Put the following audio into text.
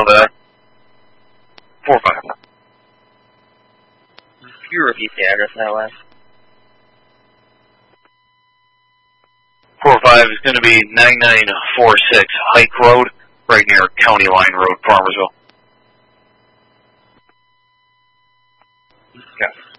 that. 4-5. Can you repeat the address of that last? 4-5 is going to be 9946 Hike Road, right near County Line Road, Farmersville. Got it.